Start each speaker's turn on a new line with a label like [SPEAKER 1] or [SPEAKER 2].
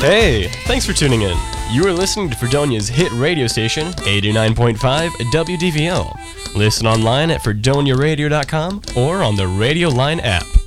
[SPEAKER 1] Hey, thanks for tuning in. You are listening to Fredonia's hit radio station, 89.5 WDVL. Listen online at fredoniaradio.com or on the Radio Line app.